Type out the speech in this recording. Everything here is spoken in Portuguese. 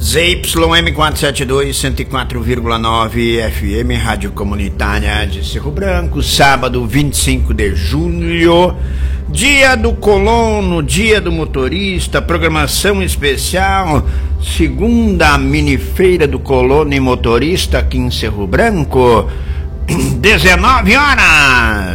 ZYM 472, 104,9 FM, Rádio Comunitária de Cerro Branco, sábado 25 de julho, dia do colono, dia do motorista, programação especial, segunda mini-feira do colono e motorista aqui em Cerro Branco, 19 horas.